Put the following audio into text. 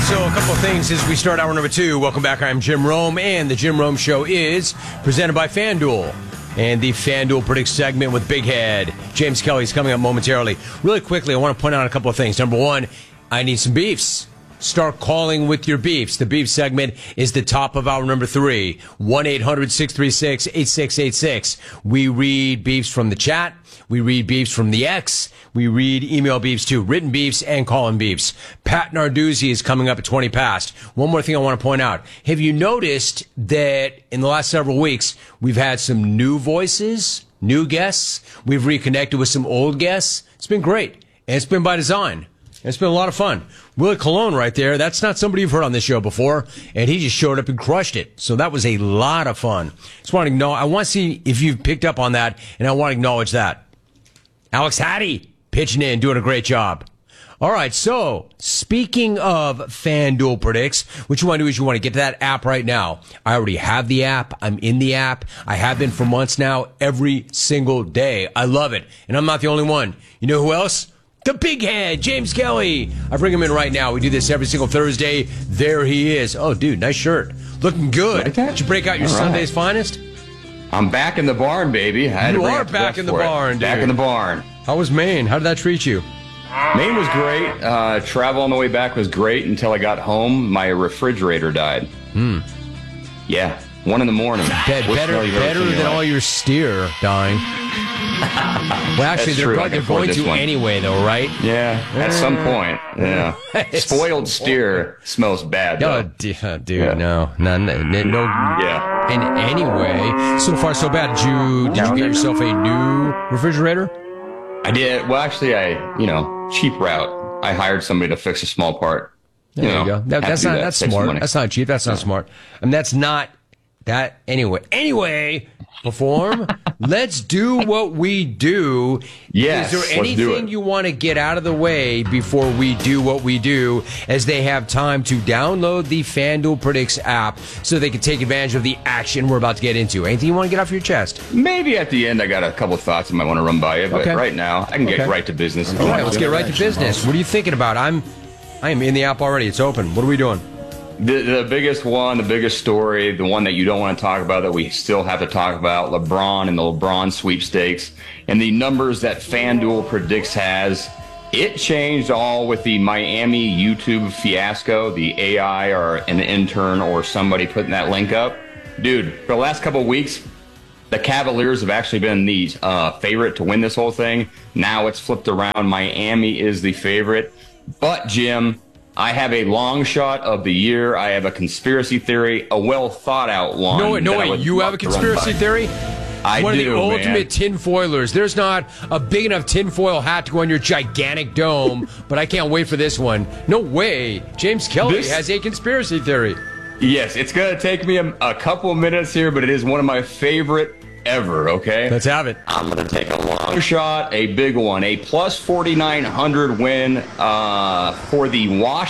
So a couple of things as we start hour number 2. Welcome back. I'm Jim Rome, and the Jim Rome Show is presented by FanDuel. And the FanDuel Predicts segment with Big Head. James Kelly is coming up momentarily. Really quickly, I want to point out a couple of things. Number one, I need some beefs. Start calling with your beefs. The beef segment is the top of hour number 3. 1-800-636-8686. We read beefs from the chat. We read beefs from the X. We read email beefs too. Written beefs and call-in beefs. Pat Narduzzi is coming up at 20 past. One more thing I want to point out. Have you noticed that in the last several weeks, we've had some new voices, new guests? We've reconnected with some old guests. It's been great. And it's been by design. It's been a lot of fun. Willie Colon right there, that's not somebody you've heard on this show before, and he just showed up and crushed it. So that was a lot of fun. Just want to know, I want to see if you've picked up on that, and I want to acknowledge that. Alex Hattie pitching in, doing a great job. All right, so speaking of FanDuel Predicts, what you want to do is you want to get to that app right now. I already have the app. I'm in the app. I have been for months now, every single day. I love it, and I'm not the only one. You know who else? The big head, James Kelly. I bring him in right now. We do this every single Thursday. There he is. Oh, dude, nice shirt. Looking good. Like that? Did you break out your Sunday's finest? I'm back in the barn, baby. You are back in the barn, dude. Back in the barn. How was Maine? How did that treat you? Maine was great. Travel on the way back was great until I got home. My refrigerator died. Yeah, 1 a.m. Better than all your steer dying. Well, actually, they're going to anyway, though, right? Yeah, at some point. Yeah. Spoiled steer smells bad, though. Oh, dude, yeah. No. Yeah. In any way. So far, so bad. Did you get yourself a new refrigerator? I did. Well, actually, cheap route. I hired somebody to fix a small part. There you go. That's smart. That's not cheap. That's not smart. I mean, that's not that anyway. Perform. Let's do what we do. Yes, is there anything you want to get out of the way before we do what we do, as they have time to download the FanDuel Predicts app so they can take advantage of the action we're about to get into? Anything you want to get off your chest? Maybe at the end I got a couple of thoughts I might want to run by you, but right now I can get right to business. All right, let's get right to business. What are you thinking about? I am in the app already. It's open. What are we doing? The biggest one, the biggest story, the one that you don't want to talk about that we still have to talk about, LeBron and the LeBron sweepstakes and the numbers that FanDuel Predicts has. It changed all with the Miami YouTube fiasco, the AI or an intern or somebody putting that link up. Dude, for the last couple of weeks, the Cavaliers have actually been the favorite to win this whole thing. Now it's flipped around. Miami is the favorite. But, Jim, I have a long shot of the year. I have a conspiracy theory, a well-thought-out one. No way. You have a conspiracy theory? I do, One of the ultimate man. tinfoilers. There's not a big enough tinfoil hat to go on your gigantic dome, but I can't wait for this one. No way. James Kelly has a conspiracy theory. Yes, it's going to take me a couple of minutes here, but it is one of my favorite ever, okay? Let's have it. I'm going to take a long shot, a big one, a plus 4,900 win for the Washington